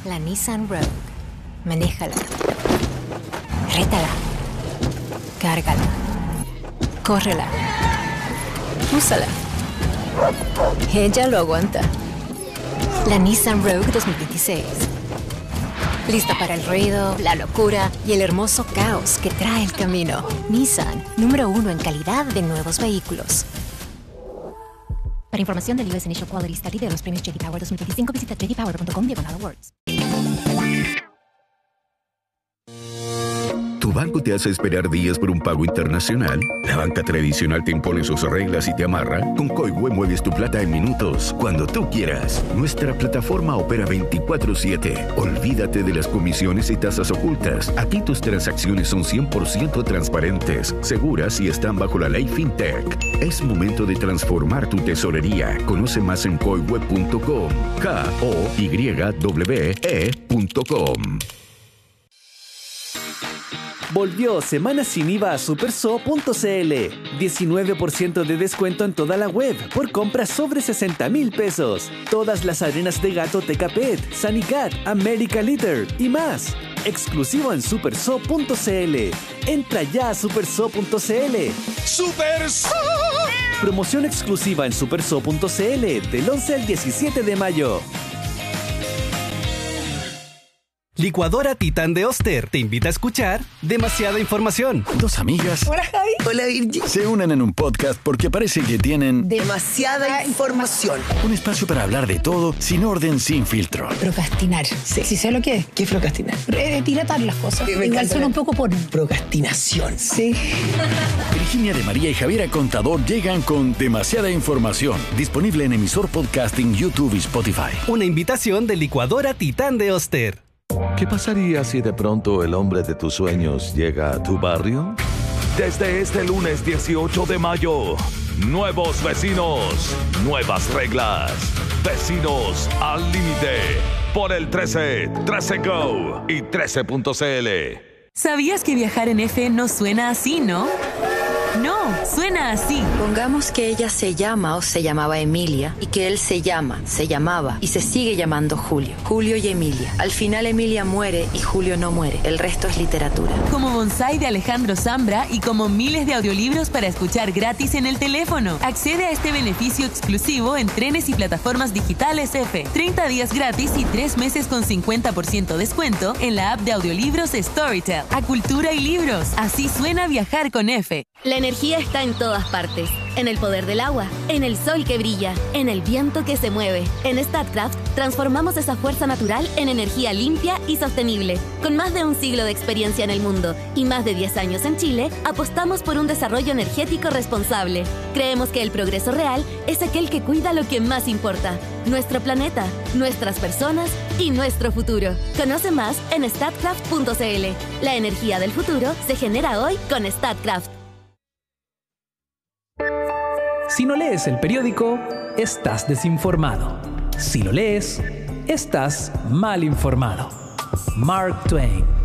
La Nissan Rogue. Manéjala. Rétala. Cárgala. Córrela. Úsala. Ella lo aguanta. La Nissan Rogue 2026. Lista para el ruido, la locura y el hermoso caos que trae el camino. Nissan, número 1 en calidad de nuevos vehículos. Para información del US Initial Quality Study de los premios J.D. Power 2025, visita jdpower.com/awards. ¿Tu banco te hace esperar días por un pago internacional? ¿La banca tradicional te impone sus reglas y te amarra? Con Coihue mueves tu plata en minutos, cuando tú quieras. Nuestra plataforma opera 24/7. Olvídate de las comisiones y tasas ocultas. Aquí tus transacciones son 100% transparentes, seguras y están bajo la ley FinTech. Es momento de transformar tu tesorería. Conoce más en coihue.com. KOYWE.com. Volvió Semana Sin IVA a superso.cl. 19% de descuento en toda la web por compras sobre 60,000 pesos. Todas las arenas de gato Tecapet, Sanicat, America Litter y más. Exclusivo en superso.cl. Entra ya a superso.cl. ¡Superso! Promoción exclusiva en superso.cl del 11 al 17 de mayo. Licuadora Titán de Oster te invita a escuchar Demasiada Información. Dos amigas. Hola, Javi. Hola, Virgi. Se unen en un podcast porque parece que tienen demasiada información. Un espacio para hablar de todo, sin orden, sin filtro. Procrastinar. Sí. ¿Sí sé lo que es? ¿Qué es procrastinar? Dilatar las cosas. Igual suena un poco por procrastinación. Sí. Virginia de María y Javiera Contador llegan con Demasiada Información. Disponible en emisor podcasting, YouTube y Spotify. Una invitación de Licuadora Titán de Oster. ¿Qué pasaría si de pronto el hombre de tus sueños llega a tu barrio? Desde este lunes 18 de mayo, nuevos vecinos, nuevas reglas. Vecinos al límite. Por el 13, 13 Go y 13.cl. ¿Sabías que viajar en F no suena así, no? No, suena así. Pongamos que ella se llama o se llamaba Emilia y que él se llama, se llamaba y se sigue llamando Julio. Julio y Emilia. Al final Emilia muere y Julio no muere. El resto es literatura. Como Bonsai de Alejandro Zambra y como miles de audiolibros para escuchar gratis en el teléfono. Accede a este beneficio exclusivo en trenes y plataformas digitales F. 30 días gratis y 3 meses con 50% descuento en la app de audiolibros Storytel. A cultura y libros. Así suena viajar con F. La energía está en todas partes. En el poder del agua, en el sol que brilla, en el viento que se mueve. En Statkraft transformamos esa fuerza natural en energía limpia y sostenible. Con más de un siglo de experiencia en el mundo y más de 10 años en Chile, apostamos por un desarrollo energético responsable. Creemos que el progreso real es aquel que cuida lo que más importa: nuestro planeta, nuestras personas y nuestro futuro. Conoce más en statkraft.cl. La energía del futuro se genera hoy con Statkraft. Si no lees el periódico, estás desinformado. Si lo lees, estás mal informado. Mark Twain.